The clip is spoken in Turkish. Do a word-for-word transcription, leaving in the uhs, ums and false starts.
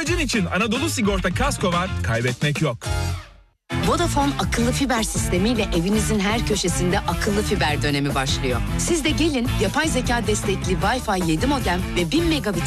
Aracın için Anadolu Sigorta Kasko var, kaybetmek yok. Vodafone akıllı fiber sistemiyle evinizin her köşesinde akıllı fiber dönemi başlıyor. Siz de gelin yapay zeka destekli Wi-Fi yedi modem ve bin megabit